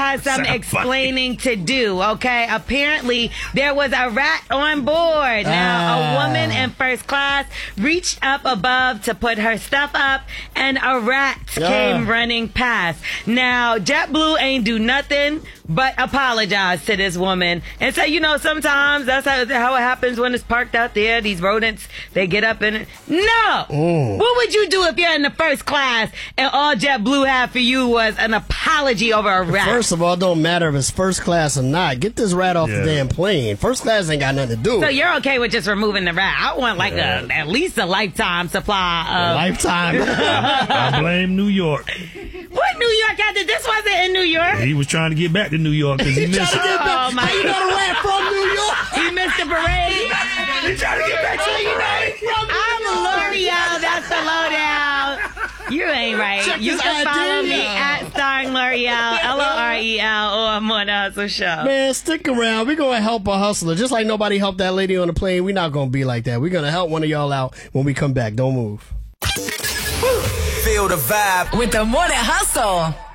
guys some explaining to do, okay? Apparently, there was a rat on board. Now, a woman in first class reached up above to put her stuff up, and a rat came running past. Now, JetBlue ain't do nothing but apologize to this woman and say, you know, sometimes that's how it happens when it's parked out there. These rodents, they get up in it. No! What would you do if you're in the first class and all JetBlue had for you was an apology over a rat? First of all, it don't matter if it's first class or not. Get this rat off the damn plane. First class ain't got nothing to do with it. So you're okay with just removing the rat? I want like at least a lifetime supply of... Lifetime. I blame New York. What New York had to... This wasn't in New York. He was trying to get back to New York because he missed it. Oh, my How you got a rat from New York? He missed the parade. He trying to get back to New York. I'm L'Oreal. That's the lowdown. You ain't right. Check You his can follow ID. me at Starring L'Oreal, L-O-R-E-L, or I'm on the Hustle Show. Man, stick around. We're going to help a hustler. Just like nobody helped that lady on the plane, we're not going to be like that. We're going to help one of y'all out when we come back. Don't move. Feel the vibe with the Morning Hustle.